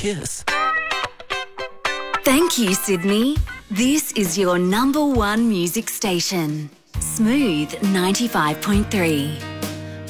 kiss. Thank you, Sydney. This is your number one music station. Smooth 95.3.